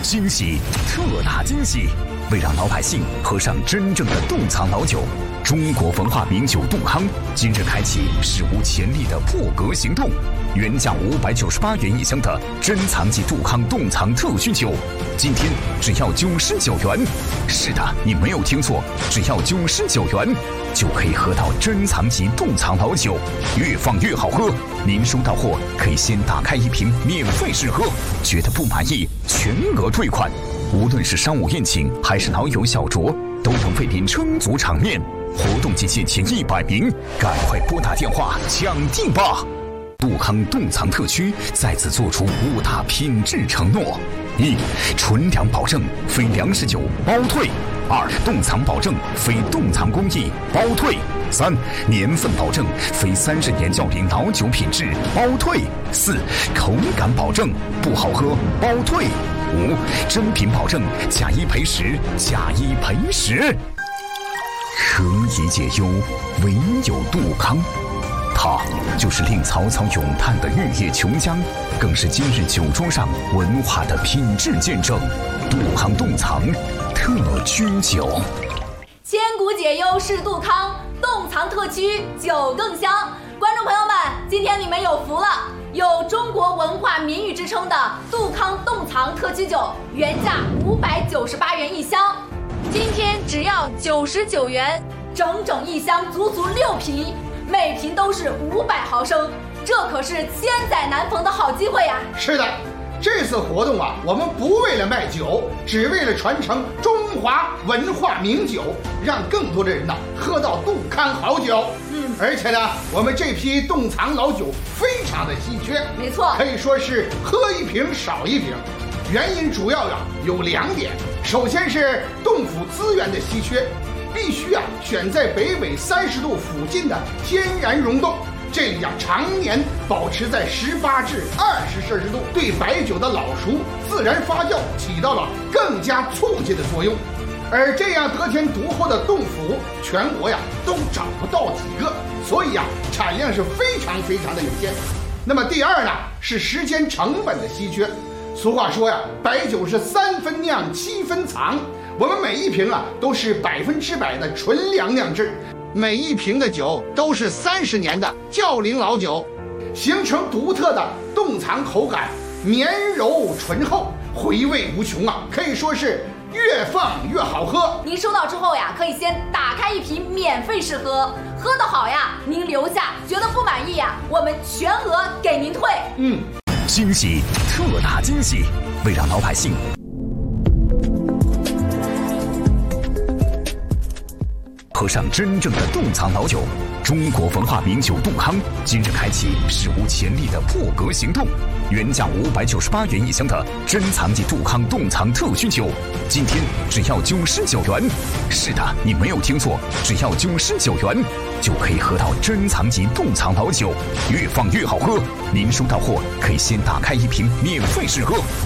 惊喜，特大惊喜！为让老百姓喝上真正的冻藏老酒，中国文化名酒杜康今日开启史无前例的破格行动。原价598元一箱的珍藏级杜康冻藏特需酒，今天只要99元。是的，你没有听错，只要99元就可以喝到珍藏级冻藏老酒，越放越好喝。您收到货可以先打开一瓶免费试喝，觉得不满意全额退款。无论是商务宴请还是老友小酌，都能为您撑足场面。活动期限前100名，赶快拨打电话抢订吧！杜康冻藏特区再次做出5大品质承诺：一、纯粮保证，非粮食酒包退；2、冻藏保证，非冻藏工艺包退；3、年份保证，非30年较龄老酒品质包退；4、口感保证，不好喝包退；5、真品保证，假一赔10，假一赔10。何以解忧，唯有杜康。它就是令曹操咏叹的玉液琼浆，更是今日酒桌上文化的品质见证。杜康冻藏特需酒， 千古解忧是杜康，冻藏特区酒更香。观众朋友们，今天你们有福了，有中国文化名誉之称的杜康冻藏特区酒，原价598元一箱，今天只要99元，整整一箱，足足6瓶。每瓶都是500毫升，这可是千载难逢的好机会呀！ 是的，这次活动啊，我们不为了卖酒，只为了传承中华文化名酒，让更多的人呢喝到杜康好酒。而且呢，我们这批冻藏老酒非常的稀缺， 没错， 可以说是喝一瓶少一瓶。原因主要有2点，首先是冻府资源的稀缺。必须选在北纬30度附近的天然溶洞，这里常年保持在18至20摄氏度，对白酒的老熟自然发酵起到了更加促进的作用。而这样得天独厚的冻府，全国都找不到几个，所以产量是非常的有限。那么第2呢，是时间成本的稀缺。俗话说白酒是3分酿7分藏。我们每一瓶都是100%的纯粮酿制，每一瓶的酒都是30年的较龄老酒，形成独特的冻藏口感，绵柔醇厚，回味无穷可以说是越放越好喝。 您收到之后可以先打开一瓶免费试喝，喝得好您留下；觉得不满意我们全额给您退。 惊喜，特大惊喜！为让老百姓喝上真正的冻藏老酒，中国文化名酒杜康今日开启史无前例的破格行动。原价598元一箱的珍藏级杜康冻藏特需酒，今天只要99元。是的，你没有听错，只要99元就可以喝到珍藏级冻藏老酒，越放越好喝。您收到货可以先打开一瓶免费试喝。